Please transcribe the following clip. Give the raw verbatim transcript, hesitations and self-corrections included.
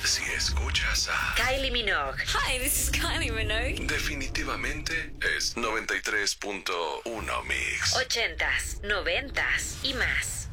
Si escuchas a Kylie Minogue. Hi, this is Kylie Minogue. definitivamente es noventa y tres punto uno Mix. Ochentas, noventas y más.